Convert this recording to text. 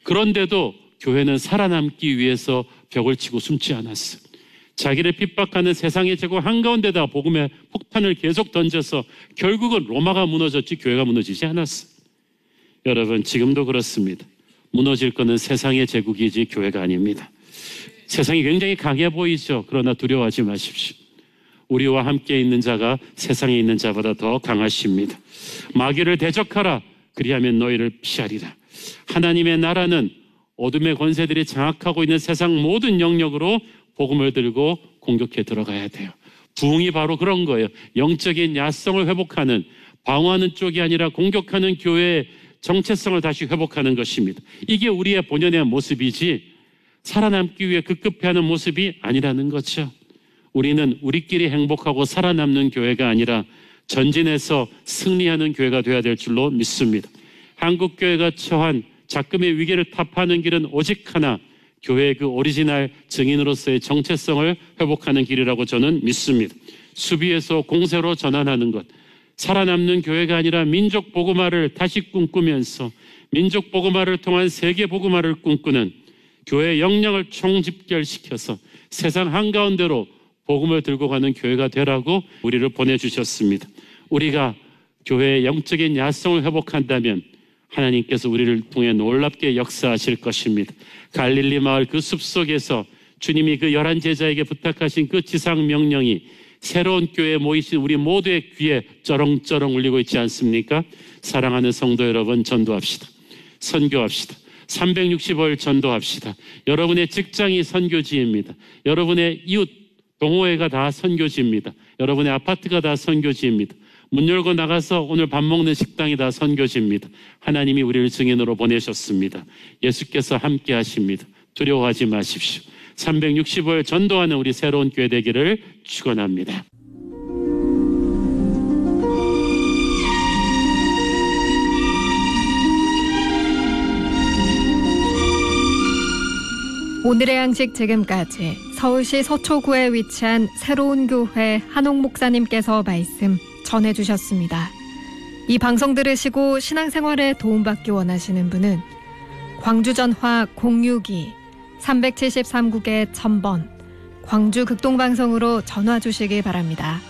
그런데도 교회는 살아남기 위해서 벽을 치고 숨지 않았어요. 자기를 핍박하는 세상의 제국 한가운데다 복음의 폭탄을 계속 던져서 결국은 로마가 무너졌지 교회가 무너지지 않았어요. 여러분, 지금도 그렇습니다. 무너질 것은 세상의 제국이지 교회가 아닙니다. 세상이 굉장히 강해 보이죠. 그러나 두려워하지 마십시오. 우리와 함께 있는 자가 세상에 있는 자보다 더 강하십니다. 마귀를 대적하라. 그리하면 너희를 피하리라. 하나님의 나라는 어둠의 권세들이 장악하고 있는 세상 모든 영역으로 복음을 들고 공격해 들어가야 돼요. 부흥이 바로 그런 거예요. 영적인 야성을 회복하는, 방어하는 쪽이 아니라 공격하는 교회의 정체성을 다시 회복하는 것입니다. 이게 우리의 본연의 모습이지 살아남기 위해 급급해하는 모습이 아니라는 거죠. 우리는 우리끼리 행복하고 살아남는 교회가 아니라 전진해서 승리하는 교회가 되어야 될 줄로 믿습니다. 한국교회가 처한 작금의 위기를 타파하는 길은 오직 하나, 교회의 그 오리지널 증인으로서의 정체성을 회복하는 길이라고 저는 믿습니다. 수비에서 공세로 전환하는 것, 살아남는 교회가 아니라 민족 복음화를 다시 꿈꾸면서 민족 복음화를 통한 세계 복음화를 꿈꾸는 교회의 역량을 총집결시켜서 세상 한가운데로 복음을 들고 가는 교회가 되라고 우리를 보내주셨습니다. 우리가 교회의 영적인 야성을 회복한다면 하나님께서 우리를 통해 놀랍게 역사하실 것입니다. 갈릴리 마을 그 숲속에서 주님이 그 11 제자에게 부탁하신 그 지상 명령이 새로운 교회에 모이신 우리 모두의 귀에 쩌렁쩌렁 울리고 있지 않습니까? 사랑하는 성도 여러분, 전도합시다. 선교합시다. 365일 전도합시다. 여러분의 직장이 선교지입니다. 여러분의 이웃 동호회가 다 선교지입니다. 여러분의 아파트가 다 선교지입니다. 문 열고 나가서 오늘 밥 먹는 식당이 다 선교지입니다. 하나님이 우리를 증인으로 보내셨습니다. 예수께서 함께 하십니다. 두려워하지 마십시오. 365일 전도하는 우리 새로운 교회 되기를 축원합니다. 오늘의 양식 지금까지 서울시 서초구에 위치한 새로운 교회 한옥 목사님께서 말씀 전해주셨습니다. 이 방송 들으시고 신앙생활에 도움받기 원하시는 분은 광주전화 062-373국에 1000번 광주극동방송으로 전화 주시기 바랍니다.